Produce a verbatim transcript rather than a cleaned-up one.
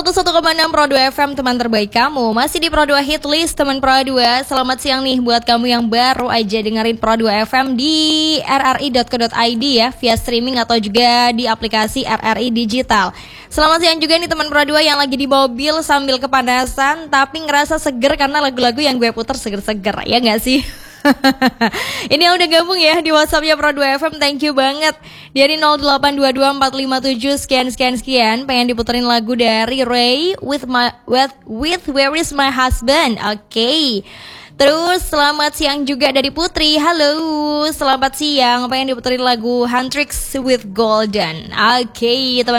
seratus satu koma enam Pro dua F M, teman terbaik kamu. Masih di Pro dua Hit List, teman Pro dua. Selamat siang nih buat kamu yang baru aja dengerin Pro dua F M di r r i dot co dot i d ya, via streaming atau juga di aplikasi R R I Digital. Selamat siang juga nih teman Pro dua yang lagi di mobil sambil kepanasan tapi ngerasa seger karena lagu-lagu yang gue putar seger-seger, ya nggak sih? Ini yang udah gabung ya di WhatsAppnya Pro dua F M, thank you banget. Dari nol delapan dua dua empat lima tujuh sekian sekian sekian pengen diputerin lagu dari Ray with my with, with Where Is My Husband. Oke. Okay. Terus selamat siang juga dari Putri. Halo, selamat siang. Pengen diputerin lagu Huntrix with Golden. Oke, okay, teman